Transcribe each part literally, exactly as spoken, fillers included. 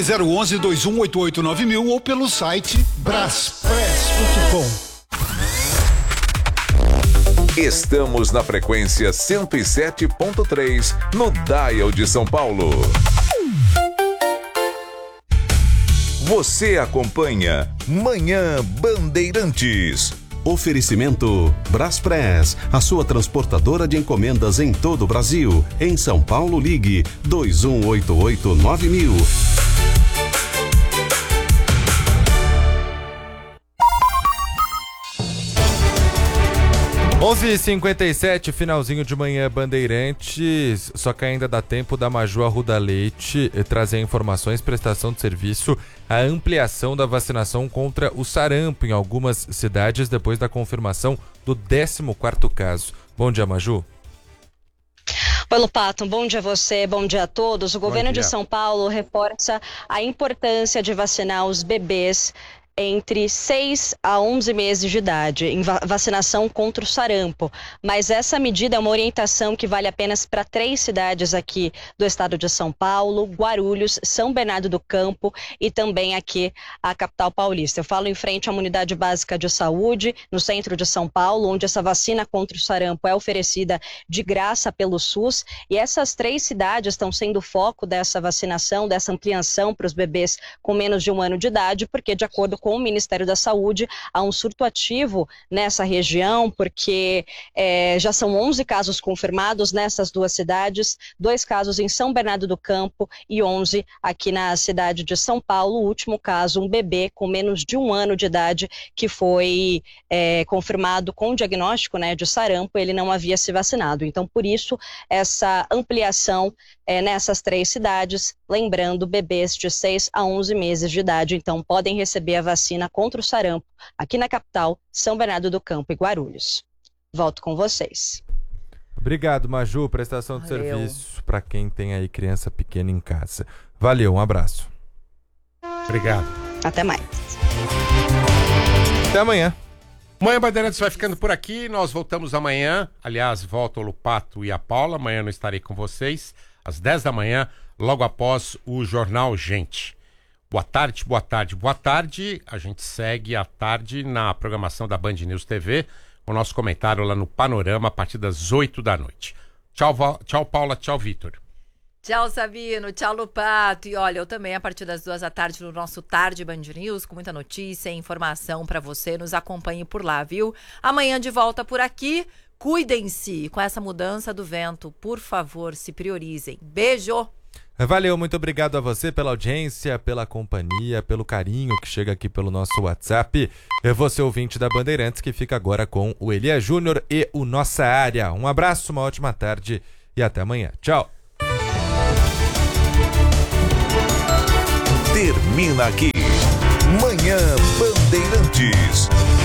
Ligue zero onze, dois um oito oito nove mil ou pelo site braspress ponto com. Estamos na frequência cento e sete ponto três, no Dial de São Paulo. Você acompanha Manhã Bandeirantes. Oferecimento Braspress, a sua transportadora de encomendas em todo o Brasil. Em São Paulo, ligue dois um oito oito nove mil. onze e cinquenta e sete, finalzinho de Manhã Bandeirantes, só que ainda dá tempo da Maju Arruda Leite trazer informações, prestação de serviço, a ampliação da vacinação contra o sarampo em algumas cidades depois da confirmação do décimo quarto caso. Bom dia, Maju. Oi, Lupato, um bom dia a você, bom dia a todos. O governo de São Paulo reforça a importância de vacinar os bebês entre seis a onze meses de idade, em vacinação contra o sarampo. Mas essa medida é uma orientação que vale apenas para três cidades aqui do estado de São Paulo: Guarulhos, São Bernardo do Campo e também aqui a capital paulista. Eu falo em frente à Unidade Básica de Saúde, no centro de São Paulo, onde essa vacina contra o sarampo é oferecida de graça pelo SUS. E essas três cidades estão sendo foco dessa vacinação, dessa ampliação para os bebês com menos de um ano de idade, porque, de acordo com o Ministério da Saúde, há um surto ativo nessa região, porque é, já são onze casos confirmados nessas duas cidades, dois casos em São Bernardo do Campo e onze aqui na cidade de São Paulo. O último caso, um bebê com menos de um ano de idade que foi é, confirmado com diagnóstico, né, de sarampo. Ele não havia se vacinado. Então, por isso, essa ampliação é, nessas três cidades, lembrando, bebês de seis a onze meses de idade, então podem receber a vacina contra o sarampo aqui na capital, São Bernardo do Campo e Guarulhos. Volto com vocês. Obrigado, Maju. Prestação de Valeu. serviço para quem tem aí criança pequena em casa. Valeu, um abraço. Obrigado. Até mais. Até amanhã. Manhã Bandeirantes vai ficando por aqui. Nós voltamos amanhã. Aliás, volta o Lupato e a Paula. Amanhã eu estarei com vocês às dez da manhã, logo após o Jornal Gente. Boa tarde, boa tarde, boa tarde. A gente segue à tarde na programação da Band News T V, com o nosso comentário lá no Panorama a partir das oito da noite. Tchau, Val... tchau Paula, tchau, Vitor. Tchau, Sabino, tchau, Lupato. E olha, eu também a partir das duas da tarde no nosso Tarde Band News, com muita notícia e informação para você. Nos acompanhe por lá, viu? Amanhã de volta por aqui. Cuidem-se com essa mudança do vento. Por favor, se priorizem. Beijo! Valeu, muito obrigado a você pela audiência, pela companhia, pelo carinho que chega aqui pelo nosso WhatsApp. Eu vou ser ouvinte da Bandeirantes, que fica agora com o Elias Júnior e o Nossa Área. Um abraço, uma ótima tarde e até amanhã. Tchau! Termina aqui Manhã Bandeirantes.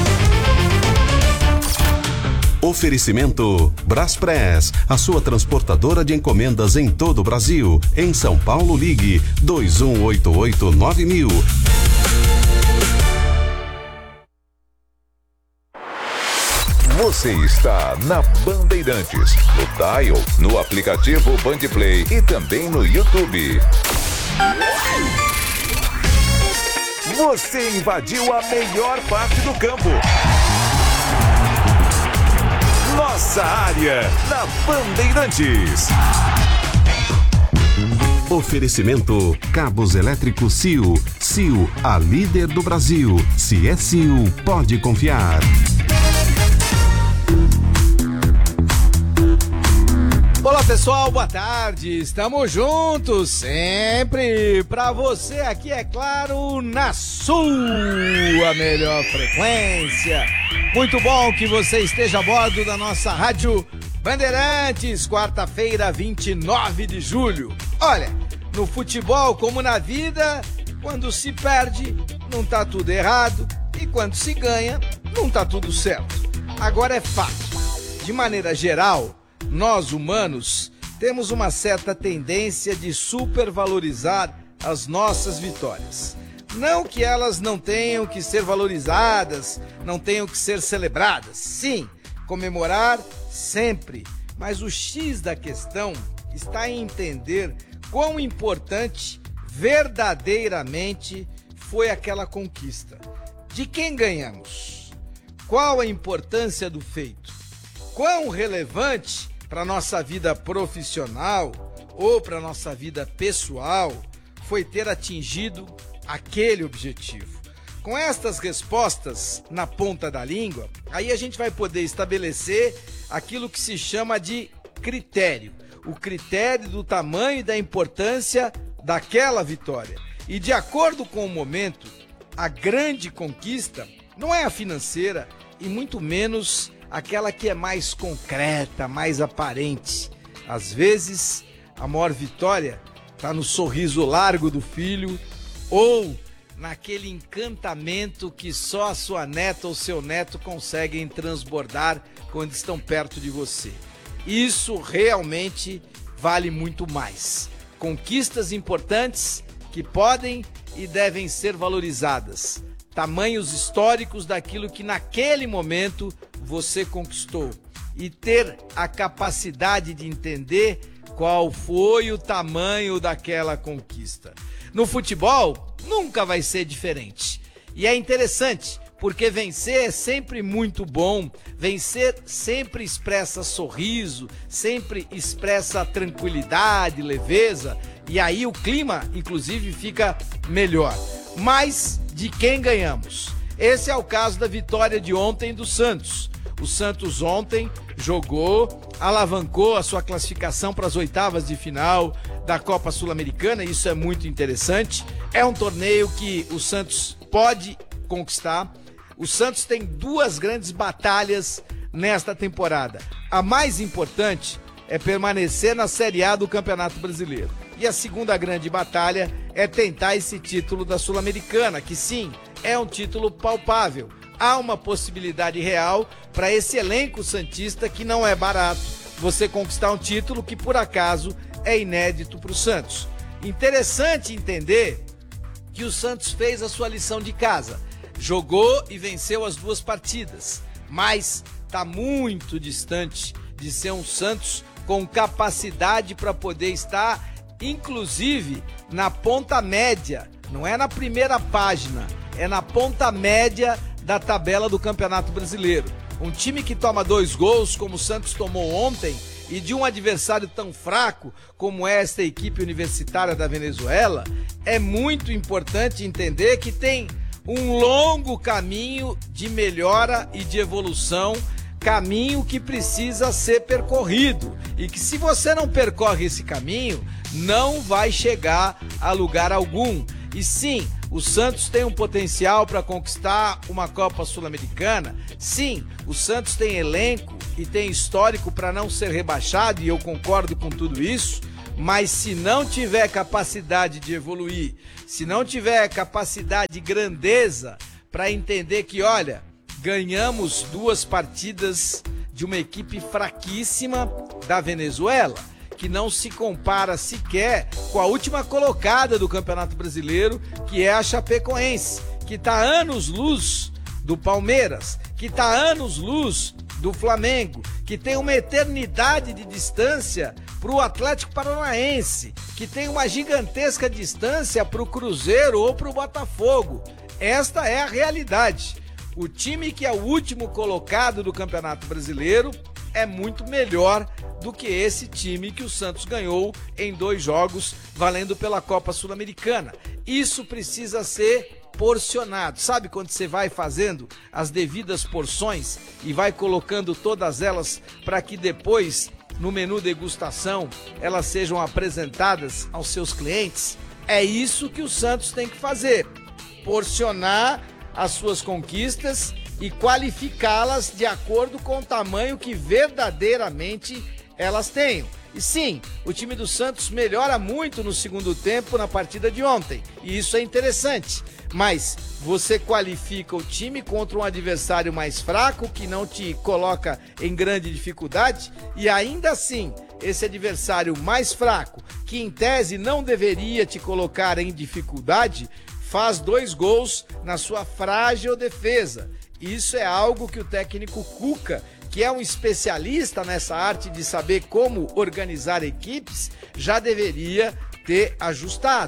Oferecimento Braspress, a sua transportadora de encomendas em todo o Brasil. Em São Paulo, ligue dois um oito oito nove mil. Você está na Bandeirantes, no Dial, no aplicativo Bandplay e também no YouTube. Você invadiu a melhor parte do campo. Nossa Área, na Bandeirantes. Oferecimento Cabos Elétricos C I U. C I U, a líder do Brasil. Se é C I U, pode confiar. Olá pessoal, boa tarde, estamos juntos sempre pra você aqui, é claro, na sua melhor frequência. Muito bom que você esteja a bordo da nossa Rádio Bandeirantes, quarta-feira, vinte e nove de julho. Olha, no futebol como na vida, quando se perde, não tá tudo errado, e quando se ganha, não tá tudo certo. Agora é fato, de maneira geral, nós humanos temos uma certa tendência de supervalorizar as nossas vitórias. Não que elas não tenham que ser valorizadas, não tenham que ser celebradas. Sim, comemorar sempre. Mas o X da questão está em entender quão importante verdadeiramente foi aquela conquista? De quem ganhamos? Qual a importância do feito? Quão relevante para a nossa vida profissional ou para a nossa vida pessoal foi ter atingido aquele objetivo? Com estas respostas na ponta da língua, aí a gente vai poder estabelecer aquilo que se chama de critério. O critério do tamanho e da importância daquela vitória. E de acordo com o momento, a grande conquista não é a financeira e muito menos aquela que é mais concreta, mais aparente. Às vezes, a maior vitória está no sorriso largo do filho ou naquele encantamento que só a sua neta ou seu neto conseguem transbordar quando estão perto de você. Isso realmente vale muito mais. Conquistas importantes que podem e devem ser valorizadas. Tamanhos históricos daquilo que naquele momento você conquistou. E ter a capacidade de entender qual foi o tamanho daquela conquista. No futebol, nunca vai ser diferente. E é interessante, porque vencer é sempre muito bom, vencer sempre expressa sorriso, sempre expressa tranquilidade, leveza, e aí o clima, inclusive, fica melhor. Mas de quem ganhamos? Esse é o caso da vitória de ontem do Santos. O Santos ontem jogou, alavancou a sua classificação para as oitavas de final da Copa Sul-Americana, isso é muito interessante. É um torneio que o Santos pode conquistar. O Santos tem duas grandes batalhas nesta temporada. A mais importante é permanecer na Série A do Campeonato Brasileiro. E a segunda grande batalha é tentar esse título da Sul-Americana, que sim, é um título palpável. Há uma possibilidade real para esse elenco santista que não é barato você conquistar um título que por acaso é inédito para o Santos. Interessante entender que o Santos fez a sua lição de casa, jogou e venceu as duas partidas, mas está muito distante de ser um Santos com capacidade para poder estar, inclusive, na ponta média, não é na primeira página, é na ponta média da tabela do Campeonato Brasileiro. Um time que toma dois gols, como o Santos tomou ontem, e de um adversário tão fraco como esta equipe universitária da Venezuela, é muito importante entender que tem um longo caminho de melhora e de evolução, caminho que precisa ser percorrido, e que se você não percorre esse caminho, não vai chegar a lugar algum. E sim, o Santos tem um potencial para conquistar uma Copa Sul-Americana. Sim, o Santos tem elenco e tem histórico para não ser rebaixado, e eu concordo com tudo isso, mas se não tiver capacidade de evoluir, se não tiver capacidade e grandeza para entender que, olha, ganhamos duas partidas de uma equipe fraquíssima da Venezuela, que não se compara sequer com a última colocada do Campeonato Brasileiro, que é a Chapecoense, que está anos-luz do Palmeiras, que está anos-luz do Flamengo, que tem uma eternidade de distância para o Atlético Paranaense, que tem uma gigantesca distância para o Cruzeiro ou para o Botafogo. Esta é a realidade. O time que é o último colocado do Campeonato Brasileiro é muito melhor do que esse time que o Santos ganhou em dois jogos, valendo pela Copa Sul-Americana. Isso precisa ser porcionado. Sabe quando você vai fazendo as devidas porções e vai colocando todas elas para que depois, no menu degustação, elas sejam apresentadas aos seus clientes? É isso que o Santos tem que fazer. Porcionar as suas conquistas e qualificá-las de acordo com o tamanho que verdadeiramente elas tenham. E sim, o time do Santos melhora muito no segundo tempo na partida de ontem, e isso é interessante. Mas você qualifica o time contra um adversário mais fraco, que não te coloca em grande dificuldade, e ainda assim, esse adversário mais fraco, que em tese não deveria te colocar em dificuldade, faz dois gols na sua frágil defesa. Isso é algo que o técnico Cuca, que é um especialista nessa arte de saber como organizar equipes, já deveria ter ajustado.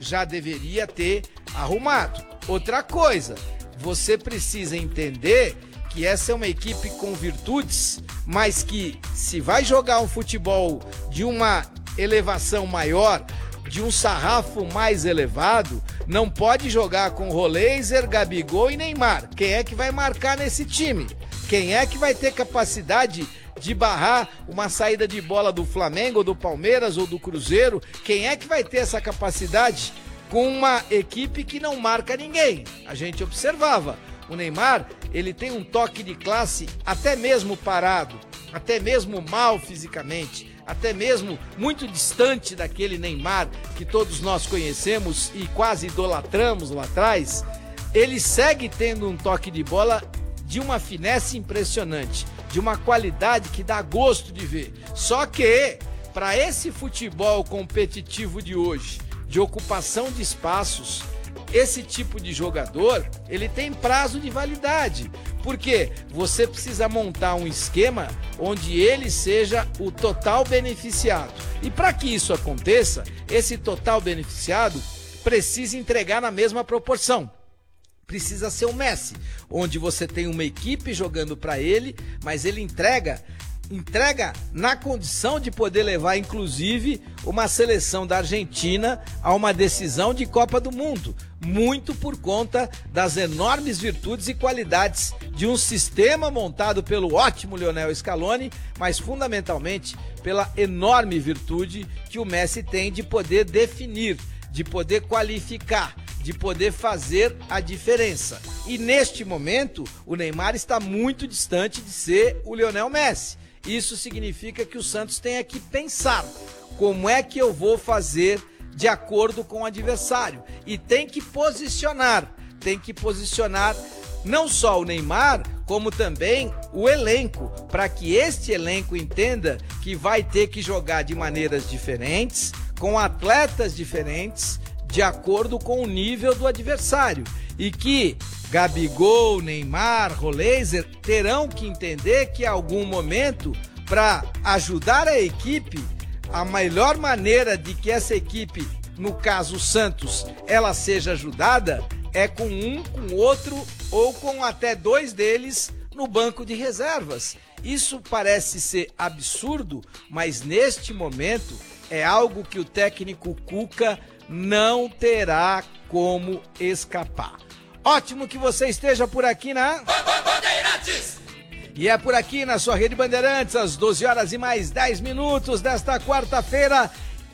já deveria ter arrumado. Outra coisa, você precisa entender que essa é uma equipe com virtudes, mas que se vai jogar um futebol de uma elevação maior, de um sarrafo mais elevado, não pode jogar com Roleiser, Gabigol e Neymar. Quem é que vai marcar nesse time? Quem é que vai ter capacidade de barrar uma saída de bola do Flamengo, ou do Palmeiras ou do Cruzeiro? Quem é que vai ter essa capacidade com uma equipe que não marca ninguém? A gente observava, o Neymar, ele tem um toque de classe até mesmo parado, até mesmo mal fisicamente, até mesmo muito distante daquele Neymar que todos nós conhecemos e quase idolatramos lá atrás. Ele segue tendo um toque de bola de uma finesse impressionante, de uma qualidade que dá gosto de ver. Só que, para esse futebol competitivo de hoje, de ocupação de espaços, esse tipo de jogador, ele tem prazo de validade, porque você precisa montar um esquema onde ele seja o total beneficiado. E para que isso aconteça, esse total beneficiado precisa entregar na mesma proporção. Precisa ser o Messi, onde você tem uma equipe jogando para ele, mas ele entrega entrega na condição de poder levar, inclusive, uma seleção da Argentina a uma decisão de Copa do Mundo, muito por conta das enormes virtudes e qualidades de um sistema montado pelo ótimo Lionel Scaloni, mas fundamentalmente pela enorme virtude que o Messi tem de poder definir, de poder qualificar, de poder fazer a diferença. E neste momento, o Neymar está muito distante de ser o Lionel Messi. Isso significa que o Santos tem que pensar como é que eu vou fazer de acordo com o adversário. E tem que posicionar, tem que posicionar não só o Neymar, como também o elenco, para que este elenco entenda que vai ter que jogar de maneiras diferentes, com atletas diferentes, de acordo com o nível do adversário. E que Gabigol, Neymar, Roleiser terão que entender que em algum momento, para ajudar a equipe, a melhor maneira de que essa equipe, no caso o Santos, ela seja ajudada, é com um, com outro ou com até dois deles no banco de reservas. Isso parece ser absurdo, mas neste momento é algo que o técnico Cuca não terá como escapar. Ótimo que você esteja por aqui na Bandeirantes! E é por aqui na sua Rede Bandeirantes, às doze horas e mais dez minutos desta quarta-feira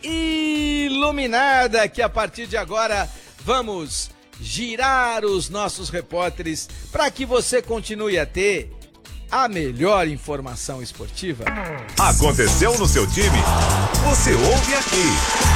iluminada, que a partir de agora vamos girar os nossos repórteres para que você continue a ter a melhor informação esportiva. Aconteceu no seu time? Você ouve aqui.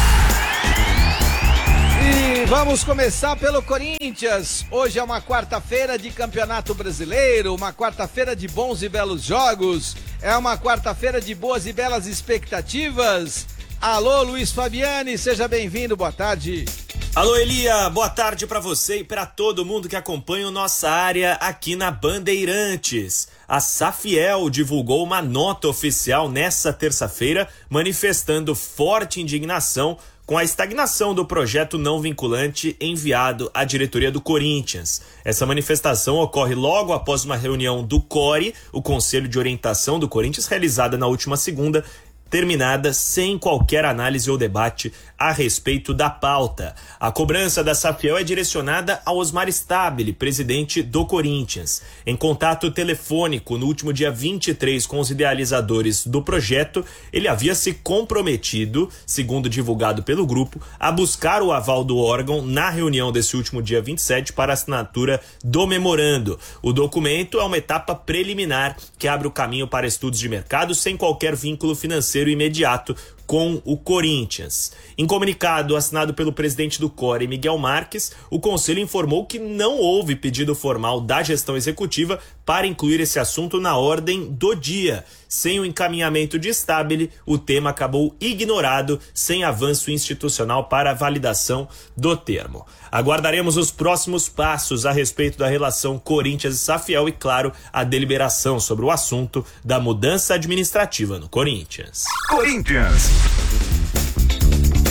E vamos começar pelo Corinthians. Hoje é uma quarta-feira de Campeonato Brasileiro, uma quarta-feira de bons e belos jogos, é uma quarta-feira de boas e belas expectativas. Alô, Luiz Fabiani, seja bem-vindo, boa tarde. Alô, Elia, boa tarde para você e para todo mundo que acompanha o Nossa Área aqui na Bandeirantes. A Safiel divulgou uma nota oficial nesta terça-feira, manifestando forte indignação com a estagnação do projeto não vinculante enviado à diretoria do Corinthians. Essa manifestação ocorre logo após uma reunião do C O R E, o Conselho de Orientação do Corinthians, realizada na última segunda, terminada sem qualquer análise ou debate a respeito da pauta. A cobrança da Safiel é direcionada a Osmar Stabile, presidente do Corinthians. Em contato telefônico no último dia vinte e três com os idealizadores do projeto, ele havia se comprometido, segundo divulgado pelo grupo, a buscar o aval do órgão na reunião desse último dia vinte e sete para a assinatura do memorando. O documento é uma etapa preliminar que abre o caminho para estudos de mercado sem qualquer vínculo financeiro imediato com o Corinthians. Em comunicado assinado pelo presidente do C O R E, Miguel Marques, o Conselho informou que não houve pedido formal da gestão executiva para incluir esse assunto na ordem do dia. Sem o encaminhamento de Stabile, o tema acabou ignorado, sem avanço institucional para a validação do termo. Aguardaremos os próximos passos a respeito da relação Corinthians e Safiel e, claro, a deliberação sobre o assunto da mudança administrativa no Corinthians. Corinthians.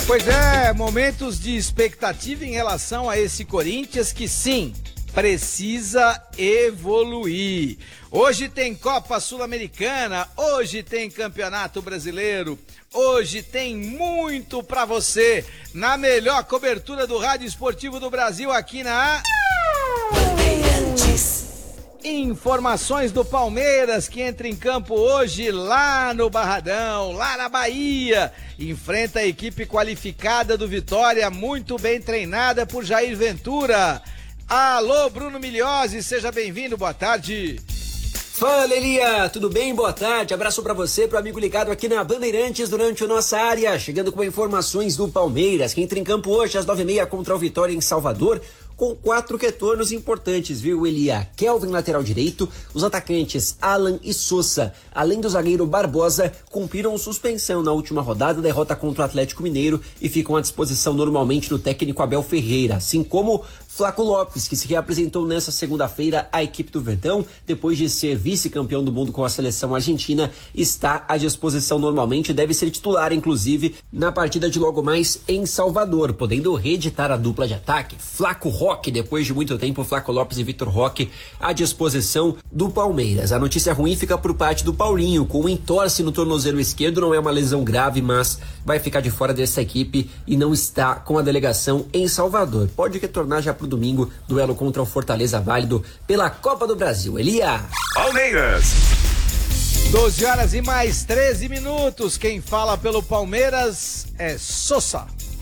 Pois é, momentos de expectativa em relação a esse Corinthians que sim, precisa evoluir. Hoje tem Copa Sul-Americana, hoje tem Campeonato Brasileiro, hoje tem muito pra você na melhor cobertura do rádio esportivo do Brasil aqui na Bandeirantes. Informações do Palmeiras que entra em campo hoje lá no Barradão, lá na Bahia. Enfrenta a equipe qualificada do Vitória, muito bem treinada por Jair Ventura. Alô, Bruno Milhozzi, seja bem-vindo, boa tarde. Fala, Elia, tudo bem? Boa tarde, abraço pra você, pro amigo ligado aqui na Bandeirantes durante a nossa área, chegando com informações do Palmeiras, que entra em campo hoje às nove e meia contra o Vitória em Salvador, com quatro retornos importantes, viu, Elia? Kelvin, lateral direito, os atacantes Alan e Sousa, além do zagueiro Barbosa, cumpriram suspensão na última rodada, derrota contra o Atlético Mineiro e ficam à disposição normalmente do técnico Abel Ferreira, assim como Flaco Lopes, que se reapresentou nessa segunda-feira à equipe do Verdão, depois de ser vice-campeão do mundo com a seleção argentina, está à disposição normalmente, deve ser titular, inclusive, na partida de logo mais em Salvador, podendo reeditar a dupla de ataque. Flaco Roque, depois de muito tempo, Flaco Lopes e Vitor Roque à disposição do Palmeiras. A notícia ruim fica por parte do Paulinho, com um entorse no tornozelo esquerdo, não é uma lesão grave, mas vai ficar de fora dessa equipe e não está com a delegação em Salvador. Pode retornar já pro domingo, duelo contra o Fortaleza, válido pela Copa do Brasil. Elia! Palmeiras! doze horas e mais treze minutos. Quem fala pelo Palmeiras é Sousa.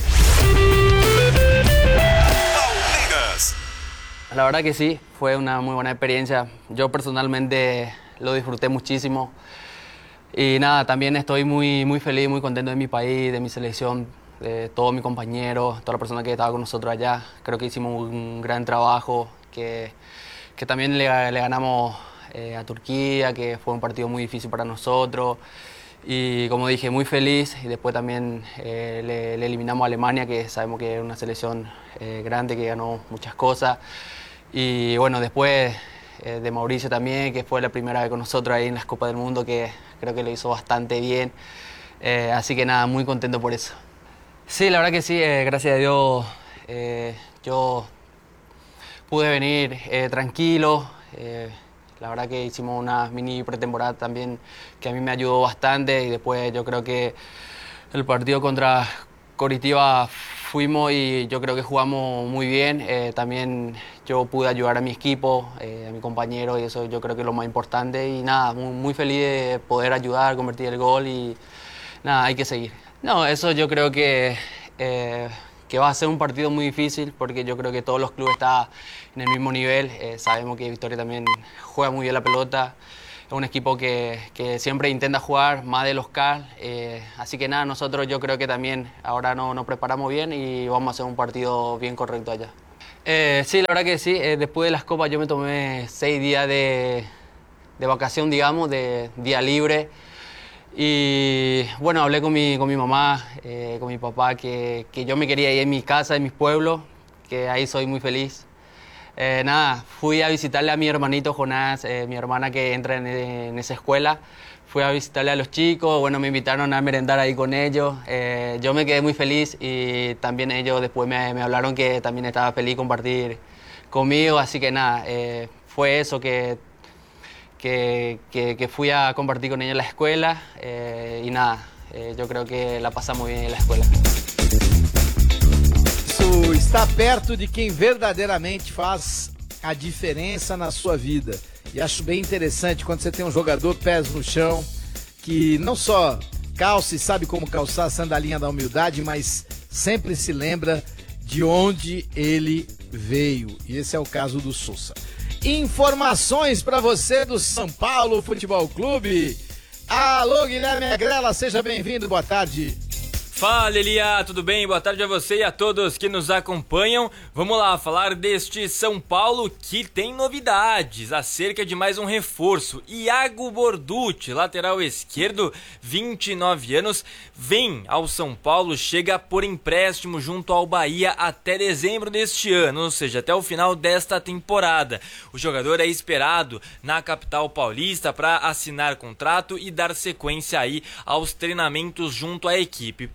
Palmeiras! La verdad que sí, fue una muy buena experiencia. Yo personalmente lo disfruté muchísimo. Y nada, también estoy muy, muy feliz, muy contento de mi país, de mi selección, de todos mis compañeros, toda la persona que estaba con nosotros allá. Creo que hicimos un gran trabajo, que, que también le, le ganamos eh, a Turquía, que fue un partido muy difícil para nosotros. Y como dije, muy feliz. Y después también eh, le, le eliminamos a Alemania, que sabemos que es una selección eh, grande, que ganó muchas cosas. Y bueno, después eh, de Mauricio también, que fue la primera vez con nosotros ahí en las Copas del Mundo, que creo que lo hizo bastante bien. Eh, así que nada, muy contento por eso. Sí, la verdad que sí, eh, gracias a Dios eh, yo pude venir eh, tranquilo. Eh, la verdad que hicimos una mini pretemporada también que a mí me ayudó bastante, y después yo creo que el partido contra Coritiba fuimos y yo creo que jugamos muy bien. Eh, también yo pude ayudar a mi equipo, eh, a mi compañero, y eso yo creo que es lo más importante. Y nada, muy, muy feliz de poder ayudar, convertir el gol, y nada, hay que seguir. No, eso yo creo que, eh, que va a ser un partido muy difícil, porque yo creo que todos los clubes están en el mismo nivel. Eh, sabemos que Victoria también juega muy bien la pelota. Es un equipo que, que siempre intenta jugar más de local. Eh, así que nada, nosotros yo creo que también ahora no, nos preparamos bien y vamos a hacer un partido bien correcto allá. Eh, sí, la verdad que sí. Eh, después de las copas yo me tomé seis días de, de vacación, digamos, de día libre. Y bueno, hablé con mi, con mi mamá, eh, con mi papá, que, que yo me quería ir en mi casa, en mi pueblo, que ahí soy muy feliz. Eh, nada, fui a visitarle a mi hermanito Jonás, eh, mi hermana que entra en, en esa escuela. Fui a visitarle a los chicos, bueno, me invitaron a merendar ahí con ellos. Eh, yo me quedé muy feliz, y también ellos después me, me hablaron que también estaba feliz compartir conmigo. Así que nada, eh, fue eso que... Que, que, que fui a compartir con ella en la escuela, eh, y nada, eh, yo creo que la pasamos bien en la escuela. Isso está perto de quem verdadeiramente faz a diferença na sua vida. E acho bem interessante quando você tem um jogador pés no chão, que não só calça e sabe como calçar a sandalinha da humildade, mas sempre se lembra de onde ele veio. E esse é o caso do Sousa. Informações para você do São Paulo Futebol Clube. Alô, Guilherme Agrela, seja bem-vindo, boa tarde. Fala, Elia, tudo bem? Boa tarde a você e a todos que nos acompanham. Vamos lá falar deste São Paulo que tem novidades acerca de mais um reforço. Iago Borducci, lateral esquerdo, vinte e nove anos, vem ao São Paulo, chega por empréstimo junto ao Bahia até dezembro deste ano, ou seja, até o final desta temporada. O jogador é esperado na capital paulista para assinar contrato e dar sequência aí aos treinamentos junto à equipe.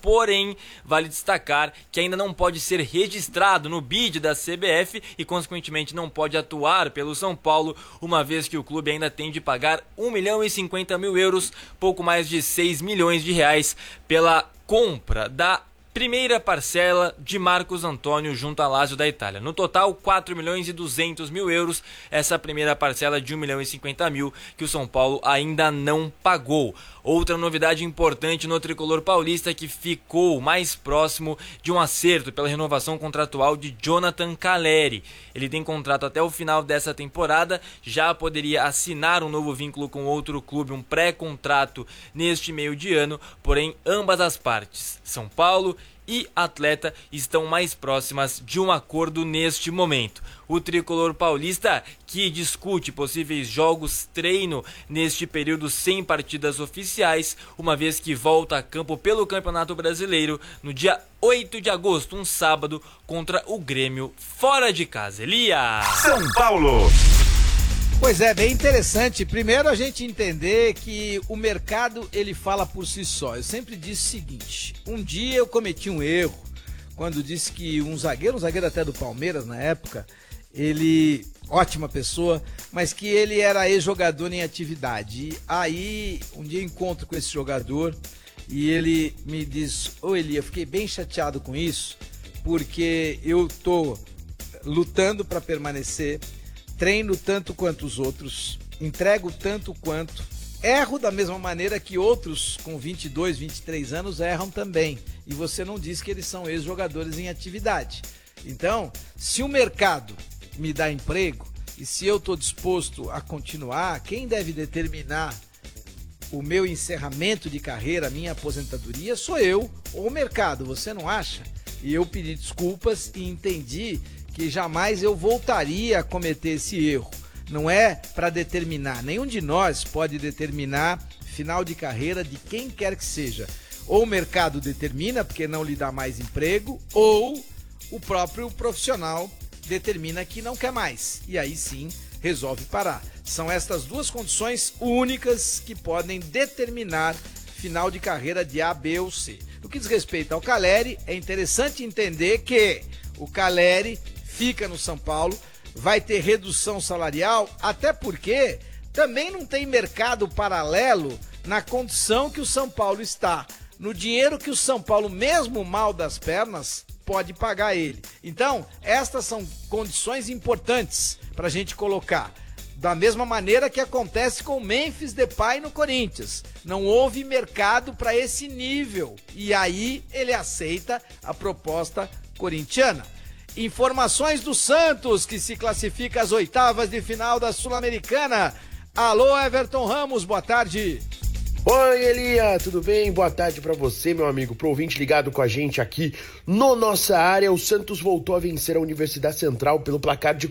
Porém, vale destacar que ainda não pode ser registrado no B I D da C B F e, consequentemente, não pode atuar pelo São Paulo, uma vez que o clube ainda tem de pagar um milhão e cinquenta mil euros, pouco mais de seis milhões de reais, pela compra da primeira parcela de Marcos Antônio junto à Lazio da Itália. No total, quatro milhões e duzentos mil euros, essa primeira parcela de um milhão e cinquenta mil que o São Paulo ainda não pagou. Outra novidade importante no tricolor paulista, que ficou mais próximo de um acerto pela renovação contratual de Jonathan Calleri. Ele tem contrato até o final dessa temporada, já poderia assinar um novo vínculo com outro clube, um pré-contrato neste meio de ano, porém ambas as partes, São Paulo e atleta, estão mais próximas de um acordo neste momento. O tricolor paulista, que discute possíveis jogos treino neste período sem partidas oficiais, uma vez que volta a campo pelo Campeonato Brasileiro no dia oito de agosto, um sábado, contra o Grêmio fora de casa. Elias! São Paulo! Pois é, bem interessante. Primeiro a gente entender que o mercado, ele fala por si só. Eu sempre disse o seguinte: um dia eu cometi um erro quando disse que um zagueiro, um zagueiro até do Palmeiras na época, ele, ótima pessoa, mas que ele era ex-jogador em atividade. E aí, um dia eu encontro com esse jogador e ele me diz: ô Eli, eu fiquei bem chateado com isso, porque eu tô lutando para permanecer, treino tanto quanto os outros, entrego tanto quanto, erro da mesma maneira que outros com vinte e dois, vinte e três anos erram também. E você não diz que eles são ex-jogadores em atividade. Então, se o mercado me dá emprego e se eu estou disposto a continuar, quem deve determinar o meu encerramento de carreira, a minha aposentadoria, sou eu ou o mercado, você não acha? E eu pedi desculpas e entendi que jamais eu voltaria a cometer esse erro. Não é para determinar, nenhum de nós pode determinar final de carreira de quem quer que seja. Ou o mercado determina, porque não lhe dá mais emprego, ou o próprio profissional determina que não quer mais. E aí sim, resolve parar. São estas duas condições únicas que podem determinar final de carreira de A, B ou C. No que diz respeito ao Calleri, é interessante entender que o Calleri fica no São Paulo, vai ter redução salarial, até porque também não tem mercado paralelo na condição que o São Paulo está, no dinheiro que o São Paulo, mesmo mal das pernas, pode pagar ele. Então, estas são condições importantes para a gente colocar. Da mesma maneira que acontece com o Memphis Depay no Corinthians. Não houve mercado para esse nível. E aí ele aceita a proposta corintiana. Informações do Santos, que se classifica às oitavas de final da Sul-Americana. Alô, Everton Ramos, boa tarde. Oi, Elia, tudo bem? Boa tarde pra você, meu amigo, pro ouvinte ligado com a gente aqui no Nossa Área. O Santos voltou a vencer a Universidade Central pelo placar de